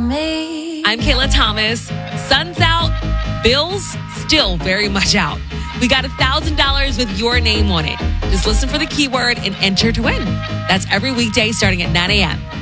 me. I'm Kayla Thomas. Sun's out, bills still very much out. We got $1,000 with your name on it. Just listen for the keyword and enter to win. That's every weekday starting at 9 a.m.